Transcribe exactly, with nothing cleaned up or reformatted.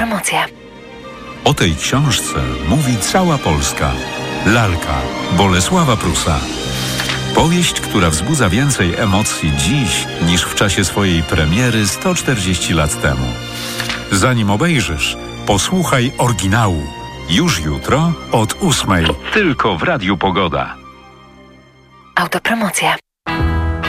Autopromocja. O tej książce mówi cała Polska. Lalka Bolesława Prusa. Powieść, która wzbudza więcej emocji dziś niż w czasie swojej premiery sto czterdzieści lat temu. Zanim obejrzysz, posłuchaj oryginału. Już jutro od ósmej. Tylko w Radiu Pogoda. Autopromocja.